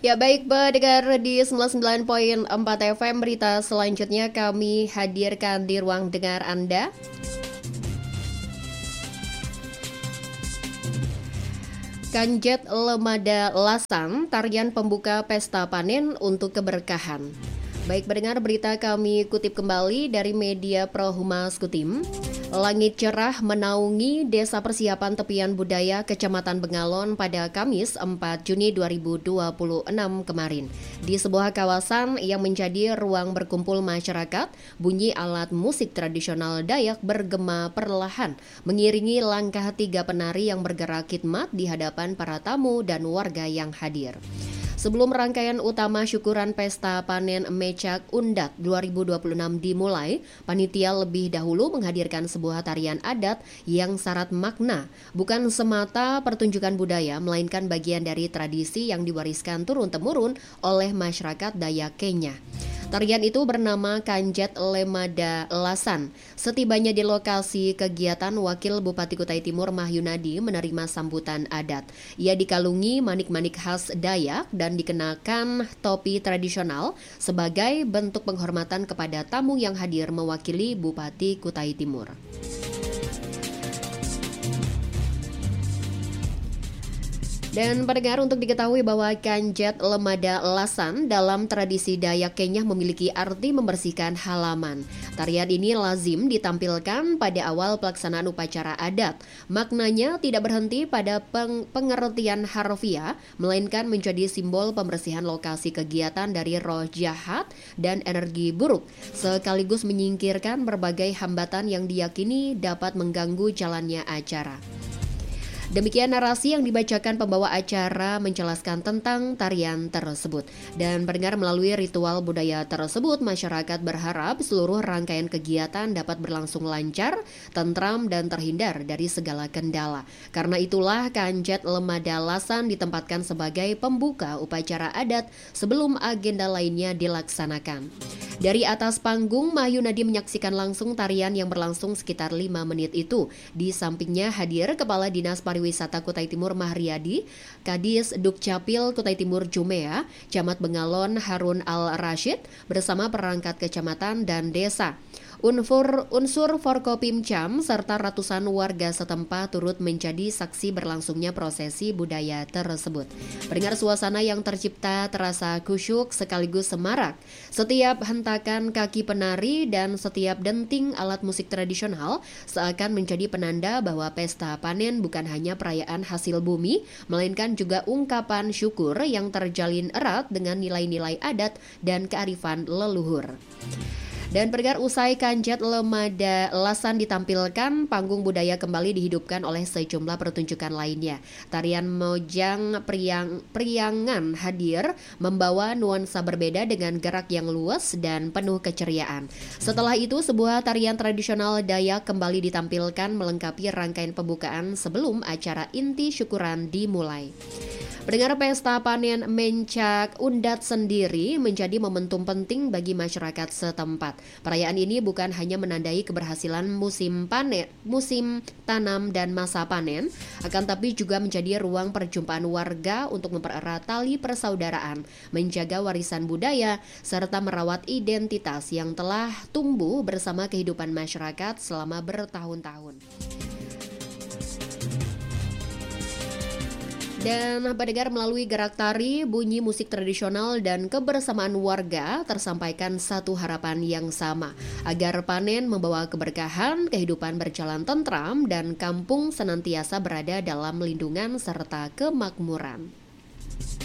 Ya baik pendengar di 99,4 FM, berita selanjutnya kami hadirkan di ruang dengar Anda. Kanjet Lemada Lasang, tarian pembuka pesta panen untuk keberkahan. Baik pendengar, berita kami kutip kembali dari media Pro Humas Kutim. Langit cerah menaungi Desa Persiapan Tepian Budaya Kecamatan Bengalon pada Kamis 4 Juni 2026 kemarin. Di sebuah kawasan yang menjadi ruang berkumpul masyarakat, bunyi alat musik tradisional Dayak bergema perlahan, mengiringi langkah 3 penari yang bergerak khidmat di hadapan para tamu dan warga yang hadir. Sebelum rangkaian utama syukuran Pesta Panen Mecak Undat 2026 dimulai, panitia lebih dahulu menghadirkan sebuah tarian adat yang syarat makna, bukan semata pertunjukan budaya, melainkan bagian dari tradisi yang diwariskan turun-temurun oleh masyarakat Dayak Kenya. Tarian itu bernama Kanjet Lemada Lasan. Setibanya di lokasi kegiatan, Wakil Bupati Kutai Timur Mahyunadi menerima sambutan adat. Ia dikalungi manik-manik khas Dayak dan dikenakan topi tradisional sebagai bentuk penghormatan kepada tamu yang hadir mewakili Bupati Kutai Timur. Dan pendengar, untuk diketahui bahwa Kanjet Lemada Lasan dalam tradisi Dayak Kenya memiliki arti membersihkan halaman. Tarian ini lazim ditampilkan pada awal pelaksanaan upacara adat. Maknanya tidak berhenti pada pengertian harfiah, melainkan menjadi simbol pembersihan lokasi kegiatan dari roh jahat dan energi buruk, sekaligus menyingkirkan berbagai hambatan yang diyakini dapat mengganggu jalannya acara. Demikian narasi yang dibacakan pembawa acara menjelaskan tentang tarian tersebut. Dan pendengar, melalui ritual budaya tersebut, masyarakat berharap seluruh rangkaian kegiatan dapat berlangsung lancar, tentram, dan terhindar dari segala kendala. Karena itulah Kanjet Lemada Lasan ditempatkan sebagai pembuka upacara adat sebelum agenda lainnya dilaksanakan. Dari atas panggung, Mahyunadi menyaksikan langsung tarian yang berlangsung sekitar 5 menit itu. Di sampingnya hadir Kepala Dinas Pariwisata Kutai Timur Mahriyadi, Kadis Dukcapil Kutai Timur Jumea, Camat Bengalon Harun Al-Rashid, bersama perangkat kecamatan dan desa. Unsur Forkopimcam serta ratusan warga setempat turut menjadi saksi berlangsungnya prosesi budaya tersebut. Pendengar, suasana yang tercipta terasa kusyuk sekaligus semarak. Setiap hentakan kaki penari dan setiap denting alat musik tradisional seakan menjadi penanda bahwa pesta panen bukan hanya perayaan hasil bumi, melainkan juga ungkapan syukur yang terjalin erat dengan nilai-nilai adat dan kearifan leluhur. Dan pendengar, usai Kanjet Lemada Lasan ditampilkan, panggung budaya kembali dihidupkan oleh sejumlah pertunjukan lainnya. Tarian Mojang Priangan hadir membawa nuansa berbeda dengan gerak yang luas dan penuh keceriaan. Setelah itu, sebuah tarian tradisional Dayak kembali ditampilkan melengkapi rangkaian pembukaan sebelum acara inti syukuran dimulai. Pendengar, pesta panen Mencak Undat sendiri menjadi momentum penting bagi masyarakat setempat. Perayaan ini bukan hanya menandai keberhasilan musim tanam dan masa panen, akan tapi juga menjadi ruang perjumpaan warga untuk mempererat tali persaudaraan, menjaga warisan budaya, serta merawat identitas yang telah tumbuh bersama kehidupan masyarakat selama bertahun-tahun. Dan pendengar, melalui gerak tari, bunyi musik tradisional, dan kebersamaan warga tersampaikan satu harapan yang sama, agar panen membawa keberkahan, kehidupan berjalan tentram, dan kampung senantiasa berada dalam lindungan serta kemakmuran.